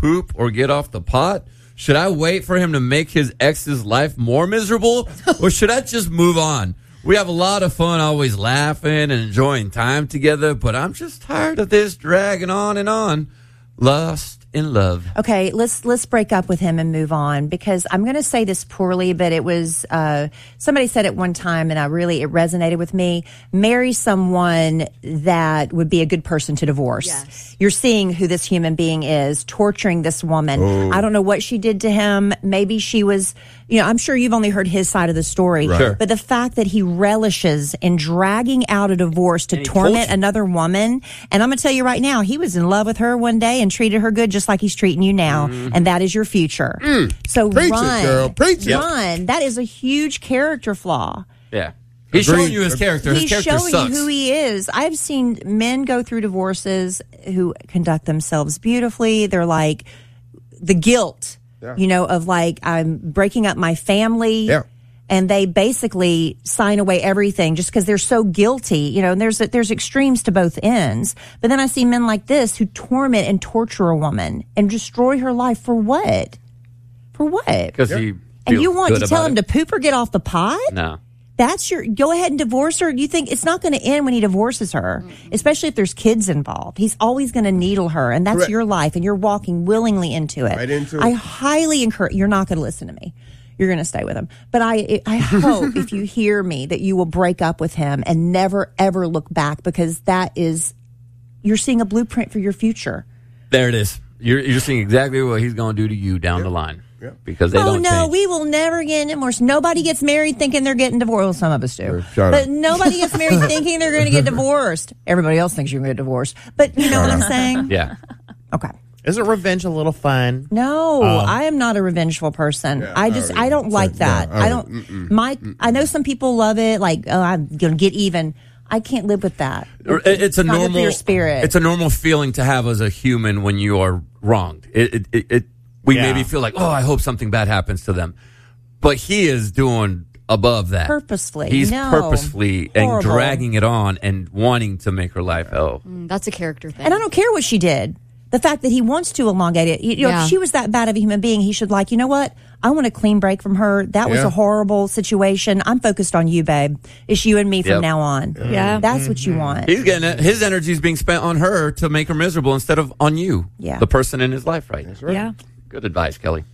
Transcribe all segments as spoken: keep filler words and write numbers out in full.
poop or get off the pot? Should I wait for him to make his ex's life more miserable? Or should I just move on? We have a lot of fun always laughing and enjoying time together, but I'm just tired of this dragging on and on. Lost in love. Okay, let's let's break up with him and move on, because I'm going to say this poorly, but it was uh, somebody said it one time, and I really it resonated with me. Marry someone that would be a good person to divorce. Yes. You're seeing who this human being is, torturing this woman. Oh. I don't know what she did to him. Maybe she was, you know, I'm sure you've only heard his side of the story. Right. Sure. But the fact that he relishes in dragging out a divorce to And he torment told you. another woman, and I'm going to tell you right now, he was in love with her one day and treated her good just like he's treating you now, Mm-hmm. and that is your future. Mm. So Preach it, run, girl. Preach it. run. That is a huge character flaw. Yeah. He's Agreed. showing you his character. His He's character showing sucks. you who he is. I've seen men go through divorces who conduct themselves beautifully. They're like the guilt, Yeah. you know, of like, I'm breaking up my family. Yeah. And they basically sign away everything just because they're so guilty, you know, and there's, there's extremes to both ends. But then I see men like this who torment and torture a woman and destroy her life for what? For what? Because he And you feels want good to tell about him it. to poop or get off the pot? No. That's your, go ahead and divorce her. You think it's not going to end when he divorces her, especially if there's kids involved. He's always going to needle her, and that's Correct. your life, and you're walking willingly into it. Right into I it. highly encourage, you're not going to listen to me. You're going to stay with him. But I, I hope if you hear me that you will break up with him and never, ever look back, because that is, you're seeing a blueprint for your future. There it is. You're, you're seeing exactly what he's going to do to you down the line. Yeah. Because they Oh, don't no, change. we will never get divorced. Nobody gets married thinking they're getting divorced. Well, some of us do. Sure, shut But up. nobody gets married thinking they're going to get divorced. Everybody else thinks you're going to get divorced. But you know what I'm saying? Yeah. Okay. Isn't revenge a little fun? No, I am not a revengeful person. Yeah, I I just, already I don't said like no. that. I I don't, already- my, I know some people love it. Like, oh, I'm going to get even. I can't live with that. It- It's a not good for normal your spirit. It's a normal feeling to have as a human when you are wronged. It, it, it, it we Yeah. maybe feel like, oh, I hope something bad happens to them, but he is doing above that Purposefully. He's No. purposefully and Horrible. dragging it on and wanting to make her life hell. Mm, That's a character thing. And I don't care what she did. The fact that he wants to elongate it. You know, Yeah. if she was that bad of a human being, he should like, you know what? I want a clean break from her. That was Yeah. a horrible situation. I'm focused on you, babe. It's you and me from Yep. now on. Yeah. That's what you want. He's getting it. His energy is being spent on her to make her miserable instead of on you, Yeah. the person in his life, right? Yeah. Good advice, Kelly.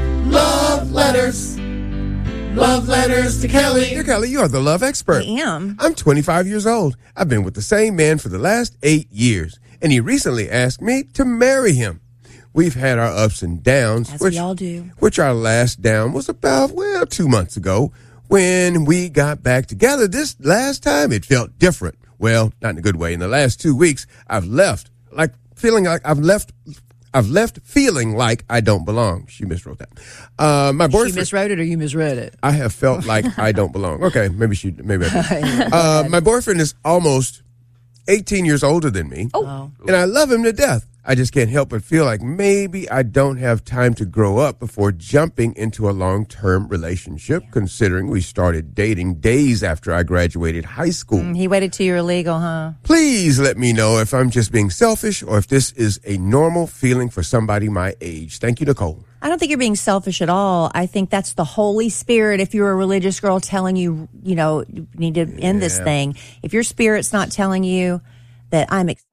Love letters. Love letters to Kelly. Dear Kelly, you are the love expert. I am. I'm twenty-five years old. I've been with the same man for the last eight years, and he recently asked me to marry him. We've had our ups and downs, As which, we all do. which our last down was about, well, two months ago. When we got back together this last time, it felt different. Well, not in a good way. In the last two weeks, I've left, like, feeling like I've left, I've left feeling like I don't belong. She miswrote that. Uh, my boyfriend. She miswrote it or you misread it? I have felt like I don't belong. Okay, maybe she, maybe I did. Uh, my boyfriend is almost eighteen years older than me, Oh. and I love him to death. I just can't help but feel like maybe I don't have time to grow up before jumping into a long-term relationship, considering we started dating days after I graduated high school. He waited till you were legal, huh? Please let me know if I'm just being selfish or if this is a normal feeling for somebody my age. Thank you, Nicole. I don't think you're being selfish at all. I think that's the Holy Spirit, if you're a religious girl, telling you, you know, you need to end this Yeah. thing. If your spirit's not telling you that I'm excited.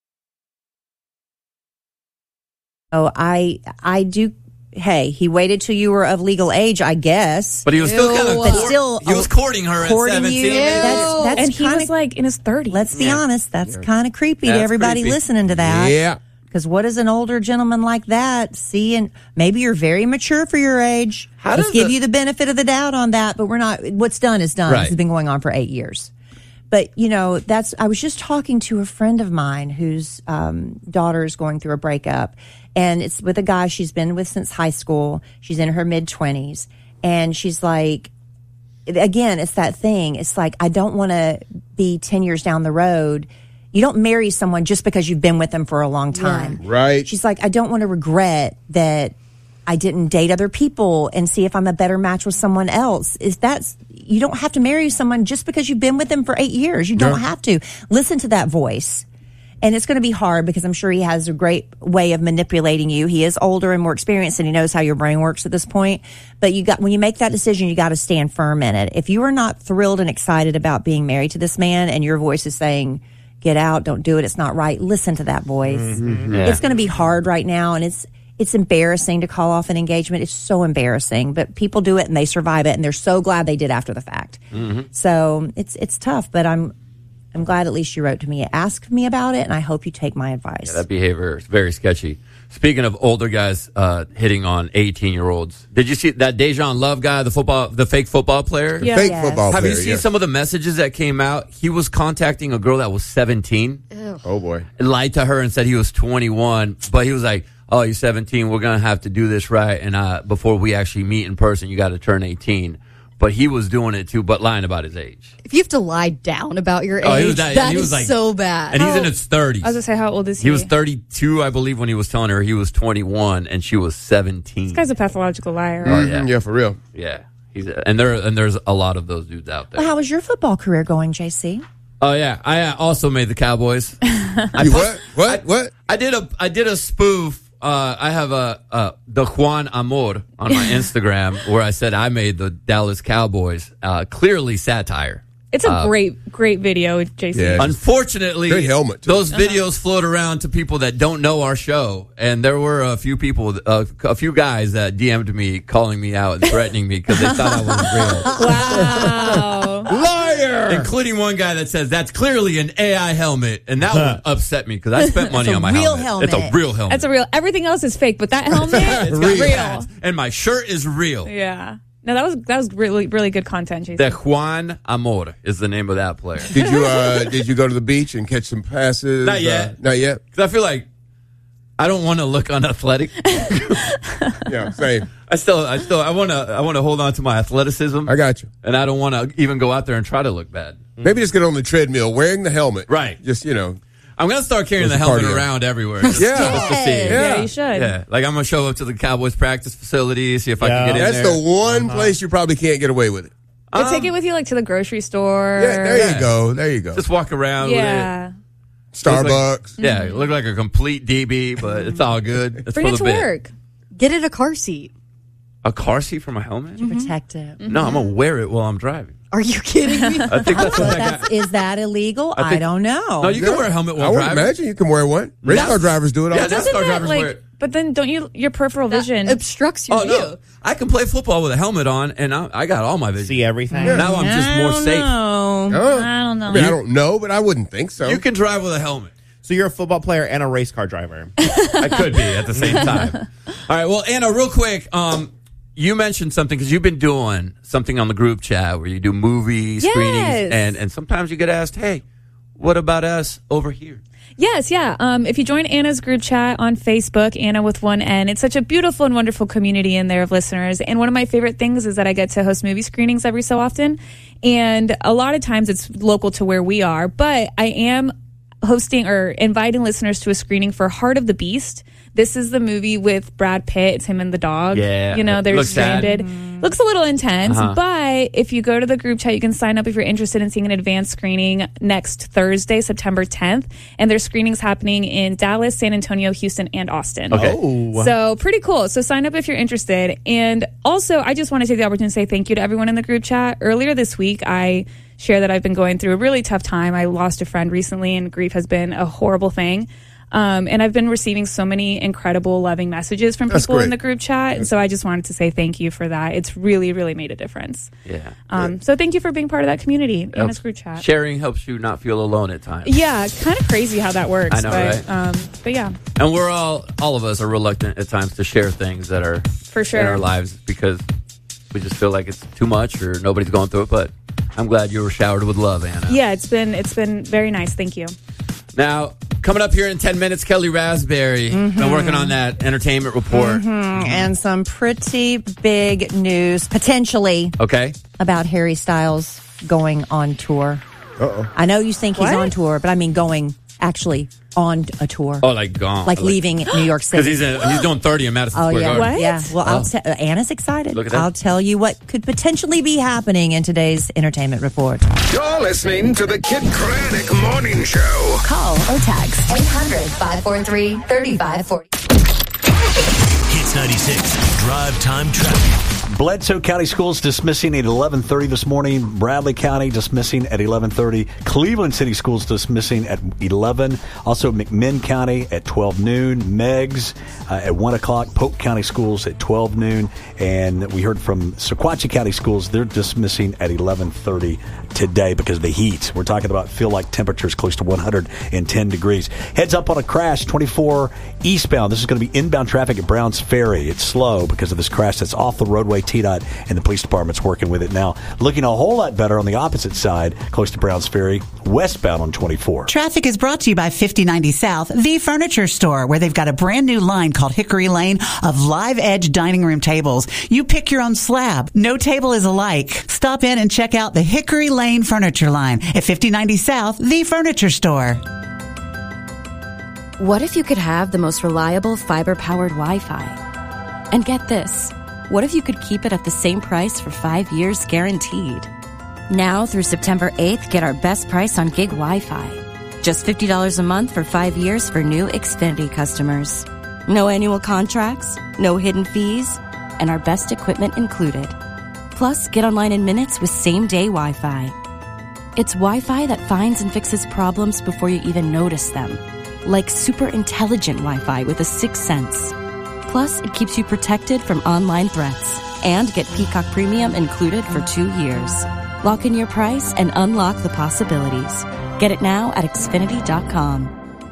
Oh, I, I do. Hey, he waited till you were of legal age, I guess. But he was still kind of But still, he was courting her courting at seventeen. you. That's, that's and he kinda, was like in his thirties. let's be Yeah. honest, that's kind of creepy to That's everybody creepy. listening to that. Yeah. Because what does an older gentleman like that see? And maybe you're very mature for your age. How Let's does give the- you the benefit of the doubt on that, but we're not. What's done is done. Right. This has been going on for eight years. But you know, that's. I was just talking to a friend of mine whose um, daughter is going through a breakup, and it's with a guy she's been with since high school. She's in her mid twenties, and she's like, again, it's that thing. It's like I don't want to be ten years down the road. You don't marry someone just because you've been with them for a long time. Right. She's like, I don't want to regret that I didn't date other people and see if I'm a better match with someone else. Is that's, you don't have to marry someone just because you've been with them for eight years. You don't Yeah. have to. Listen to that voice. And it's going to be hard because I'm sure he has a great way of manipulating you. He is older and more experienced, and he knows how your brain works at this point. But you got, when you make that decision, you got to stand firm in it. If you are not thrilled and excited about being married to this man, and your voice is saying, "Get out, don't do it, it's not right," listen to that voice. Mm-hmm. Yeah. It's going to be hard right now, and it's it's embarrassing to call off an engagement. It's so embarrassing, but people do it and they survive it, and they're so glad they did after the fact. Mm-hmm. So it's it's tough, but I'm. I'm glad at least you wrote to me, asked me about it, and I hope you take my advice. Yeah, that behavior is very sketchy. Speaking of older guys uh, hitting on eighteen-year-olds, did you see that Dejan Love guy, the football, the fake football player? Yeah. Fake Yes. football Have player. you seen yes. some of the messages that came out? He was contacting a girl that was seventeen, Oh boy. lied to her and said he was twenty-one, but he was like, "Oh, you're seventeen. We're gonna have to do this right, and uh, before we actually meet in person, you got to turn eighteen." But he was doing it too, but lying about his age. If you have to lie down about your age, Oh, he was that- that he was is like- so bad. And he's in his thirties. I was gonna say, how old is he? He was thirty-two, I believe, when he was telling her he was twenty-one, and she was seventeen. This guy's a pathological liar. Oh, yeah. Mm, yeah, for real. Yeah, he's and there and there's a lot of those dudes out there. Well, how was your football career going, J C? Oh yeah, I uh, also made the Cowboys. I You post- what? What? What? I did a I did a spoof. Uh, I have a uh, the Juan Amor on my Instagram where I said I made the Dallas Cowboys. Uh, clearly satire. It's a Uh, great, great video, J C. Yeah. Unfortunately, Great helmet, too. those videos float around to people that don't know our show, and there were a few people, uh, a few guys that D M'd me, calling me out and threatening me because they thought I was real. Wow. Liar! Including one guy that says that's clearly an A I helmet, and that would upset me because I spent money It's a on my real helmet. It's a helmet. real helmet. That's a real. Everything else is fake, but that helmet It's is got real. pads, and my shirt is real. Yeah. No, that was that was really really good content, J C. The Juan Amor is the name of that player. Did you uh did you go to the beach and catch some passes? Not yet. Uh, not yet. Because I feel like I don't want to look unathletic. Yeah, same. I still, I still, I want to, I want to hold on to my athleticism. I got you. And I don't want to even go out there and try to look bad. Maybe just get on the treadmill wearing the helmet. Right. Just, you know. I'm going to start carrying the It's helmet cardio. around everywhere. Just, Yeah. just to see. Yeah. Yeah, Yeah. you should. Yeah. Like I'm going to show up to the Cowboys practice facility, see if I Yeah. can get in That's there. the one place you probably can't get away with it. But take it with you like to the grocery store. Yeah, there Yeah. you go. There you go. Just walk around Yeah. with Starbucks. it. Yeah. Look like a complete D B, but it's all good. It's Bring for it the to bit. work. Get it a car seat. A car seat for my helmet? Protect it. No, I'm going to wear it while I'm driving. Are you kidding me? I think that's what But that that's, guy. is that illegal? I, think- don't know. No, you can wear a helmet I while would driving. imagine you can wear one. Race That's- car drivers do it all Yeah, the time. that's- Doesn't car that drivers like? wear it. But then don't you your peripheral vision? Obstructs your Oh, view. no. I can play football with a helmet on, and I, I got all my vision. See everything. Now I'm just more safe. No. Oh. I don't know. I mean, I don't know, but I wouldn't think so. You can drive with a helmet. So you're a football player and a race car driver. I could be at the same time. All right. Well, Anna, real quick, um, you mentioned something because you've been doing something on the group chat where you do movie screenings, Yes. and, and sometimes you get asked, hey, what about us over here? Yes, yeah. Um, if you join Anna's group chat on Facebook, Anna with one N, it's such a beautiful and wonderful community in there of listeners. And one of my favorite things is that I get to host movie screenings every so often. And a lot of times it's local to where we are, but I am hosting or inviting listeners to a screening for Heart of the Beast. This is the movie with Brad Pitt. It's him and the dog. Yeah. You know, they're Looks sad. stranded. Looks a little intense, Uh-huh. but if you go to the group chat, you can sign up if you're interested in seeing an advanced screening next Thursday, September tenth. And there's screenings happening in Dallas, San Antonio, Houston, and Austin. Okay. Oh. So pretty cool. So sign up if you're interested. And also, I just want to take the opportunity to say thank you to everyone in the group chat. Earlier this week, I shared that I've been going through a really tough time. I lost a friend recently, and grief has been a horrible thing. Um, and I've been receiving so many incredible, loving messages from That's people in great. the group chat. And so I just wanted to say thank you for that. It's really, really made a difference. Yeah. Um, so thank you for being part of that community in this group chat. Sharing helps you not feel alone at times. Yeah, kind of crazy how that works. I know, but, right? Um, but yeah, And we're all, all of us are reluctant at times to share things that are for sure. in our lives because we just feel like it's too much or nobody's going through it. But I'm glad you were showered with love, Anna. Yeah, it's been it's been very nice. Thank you. Now, coming up here in ten minutes, Kelly Raspberry. Mm-hmm. Been working on that entertainment report. And some pretty big news, potentially, Okay. about Harry Styles going on tour. Uh-oh. I know you think he's What? on tour, but I mean going actually on a tour. Oh, like gone. Like leaving New York City. Because he's, in- he's doing thirty in Madison Oh Square yeah, Garden. What? yeah. Well, I'll Oh. te- uh, Anna's excited. Look at that. I'll tell you what could potentially be happening in today's entertainment report. You're listening to the Kid Craddock Morning Show. Call or text eight hundred, five four three, three five four zero. Hits ninety-six. Drive time traffic. Bledsoe County Schools dismissing at eleven thirty this morning. Bradley County dismissing at eleven thirty. Cleveland City Schools dismissing at eleven. Also McMinn County at twelve noon. Meigs uh, at one o'clock. Polk County Schools at twelve noon. And we heard from Sequatchie County Schools. They're dismissing at eleven thirty today because of the heat. We're talking about feel like temperatures close to one hundred ten degrees. Heads up on a crash, twenty-four eastbound. This is going to be inbound traffic at Browns Ferry. It's slow because of this crash that's off the roadway. T DOT and the police department's working with it now. Looking a whole lot better on the opposite side, close to Browns Ferry, westbound on twenty-four. Traffic is brought to you by fifty ninety South, the furniture store, where they've got a brand new line called Hickory Lane of live edge dining room tables. You pick your own slab. No table is alike. Stop in and check out the Hickory Lane furniture line at fifty ninety South, the furniture store. What if you could have the most reliable fiber-powered Wi-Fi? And get this, what if you could keep it at the same price for five years guaranteed? Now through September eighth, get our best price on gig Wi-Fi. Just fifty dollars a month for five years for new Xfinity customers. No annual contracts, no hidden fees, and our best equipment included. Plus, get online in minutes with same-day Wi-Fi. It's Wi-Fi that finds and fixes problems before you even notice them. Like super intelligent Wi-Fi with a sixth sense. Plus, it keeps you protected from online threats. And get Peacock Premium included for two years. Lock in your price and unlock the possibilities. Get it now at Xfinity dot com.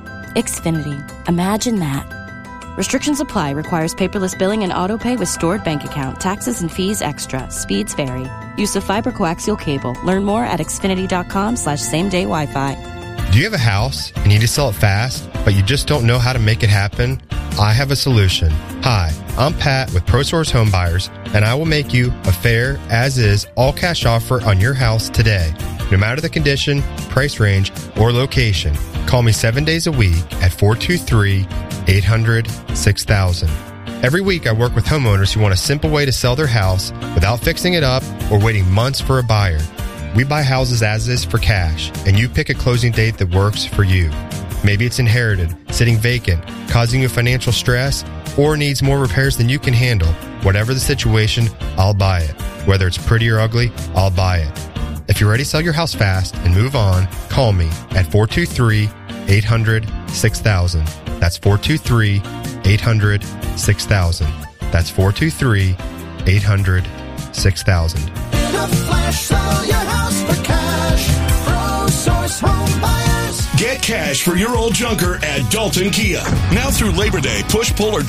Xfinity. Imagine that. Restrictions apply. Requires paperless billing and autopay with stored bank account. Taxes and fees extra. Speeds vary. Use of fiber coaxial cable. Learn more at Xfinity dot com slash same day Wi-Fi. Do you have a house and need to sell it fast, but you just don't know how to make it happen? I have a solution. Hi, I'm Pat with ProSource Home Buyers, and I will make you a fair, as-is, all-cash offer on your house today. No matter the condition, price range, or location, call me seven days a week at four two three, eight hundred, six thousand. Every week I work with homeowners who want a simple way to sell their house without fixing it up or waiting months for a buyer. We buy houses as is for cash, and you pick a closing date that works for you. Maybe it's inherited, sitting vacant, causing you financial stress, or needs more repairs than you can handle. Whatever the situation, I'll buy it. Whether it's pretty or ugly, I'll buy it. If you're ready to sell your house fast and move on, call me at four two three, eight hundred, six thousand. That's four two three, eight hundred, six thousand. That's four two three, eight hundred, six thousand. In a flash, sell your house for cash. ProSource Home Buyers. Get cash for your old junker at Dalton Kia. Now through Labor Day, push, pull, or